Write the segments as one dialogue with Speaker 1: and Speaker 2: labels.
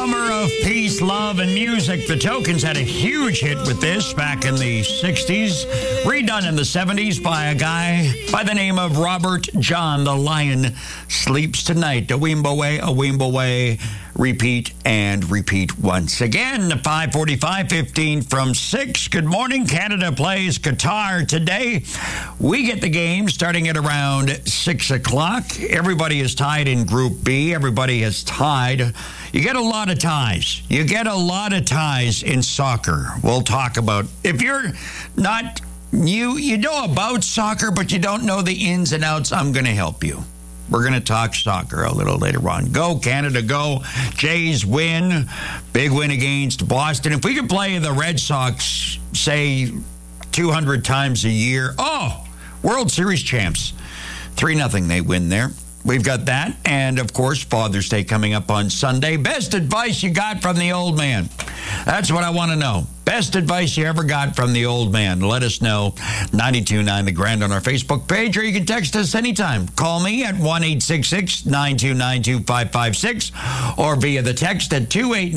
Speaker 1: Summer of Peace, Love, and Music. The Tokens had a huge hit with this back in the 60s, redone in the 70s by a guy by the name of Robert John. The Lion Sleeps Tonight. A weembo way, repeat and repeat once again. 5:45, 15 from 6. Good morning. Canada plays Qatar today. We get the game starting at around 6 o'clock. Everybody is tied in Group B. Everybody is tied. You get a lot of ties. You get a lot of ties in soccer. We'll talk about, if you're not, you know about soccer, but you don't know the ins and outs, I'm going to help you. We're going to talk soccer a little later on. Go, Canada, go. Jays win. Big win against Boston. If we could play the Red Sox, say, 200 times a year, World Series champs. 3-0 they win there. We've got that. And, of course, Father's Day coming up on Sunday. Best advice you got from the old man. That's what I want to know. Best advice you ever got from the old man. Let us know. 92.9 The Grand on our Facebook page, or you can text us anytime. Call me at 1-866-929-2556 or via the text at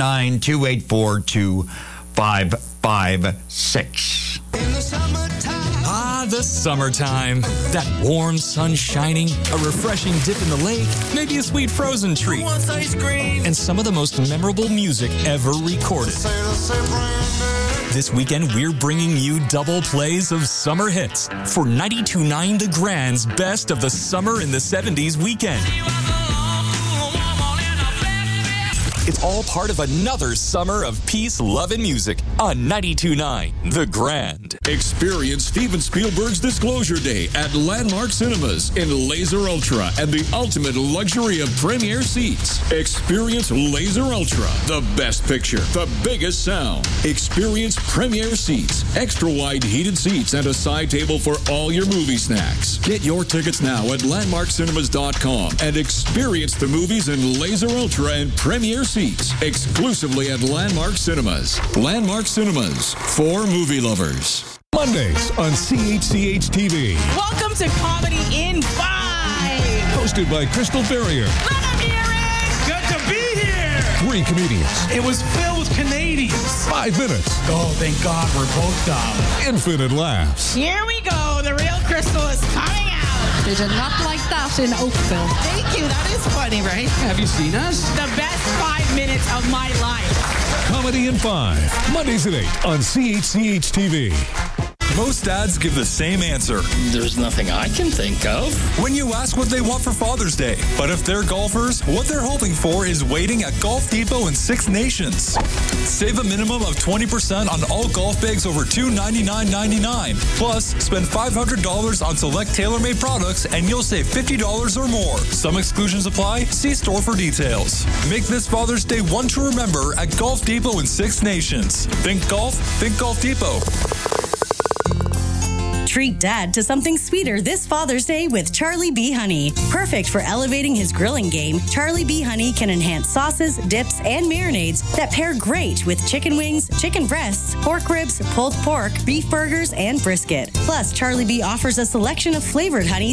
Speaker 1: 289-284-2556.
Speaker 2: In the summertime.
Speaker 3: The summertime. That warm sun shining, a refreshing dip in the lake, maybe a sweet frozen treat,
Speaker 2: Ice cream.
Speaker 3: and some of the most memorable music ever recorded. This weekend, we're bringing you double plays of summer hits for 92.9 The Grand's Best of the Summer in the 70s weekend. It's all part of another summer of peace, love, and music on 92.9 The Grand.
Speaker 4: Experience Steven Spielberg's Disclosure Day at Landmark Cinemas in Laser Ultra and the ultimate luxury of premier seats. Experience Laser Ultra, the best picture, the biggest sound. Experience premier seats, extra wide heated seats, and a side table for all your movie snacks. Get your tickets now at landmarkcinemas.com and experience the movies in Laser Ultra and premier seats exclusively at Landmark Cinemas. Landmark Cinemas, for movie lovers.
Speaker 5: Mondays on CHCH TV.
Speaker 6: Welcome to Comedy in 5.
Speaker 5: Hosted by Crystal Ferrier.
Speaker 6: Let them hear it.
Speaker 7: Good to be here.
Speaker 5: 3 comedians.
Speaker 7: It was filled with Canadians.
Speaker 5: 5 minutes.
Speaker 7: Oh, thank God we're both dumb.
Speaker 5: Infinite laughs.
Speaker 6: Here we go. The real Crystal is coming out.
Speaker 8: They did not like that in Oakville.
Speaker 6: Thank you. That is funny, right?
Speaker 7: Have you seen us?
Speaker 6: The best 5 minutes of my life.
Speaker 5: Comedy in 5. Mondays at 8 on CHCH TV.
Speaker 3: Most dads give the same answer
Speaker 9: There's nothing I can think of.
Speaker 3: when you ask what they want for Father's Day. But if they're golfers, what they're hoping for is waiting at Golf Depot in 6 Nations. Save a minimum of 20% on all golf bags over $299.99. Plus, spend $500 on select TaylorMade products and you'll save $50 or more. Some exclusions apply. See store for details. Make this Father's Day one to remember at Golf Depot in 6 Nations. Think golf, think Golf Depot.
Speaker 10: Treat Dad to something sweeter this Father's Day with Charlie B. Honey. Perfect for elevating his grilling game, Charlie B. Honey can enhance sauces, dips, and marinades that pair great with chicken wings, chicken breasts, pork ribs, pulled pork, beef burgers, and brisket. Plus, Charlie B. offers a selection of flavored honeys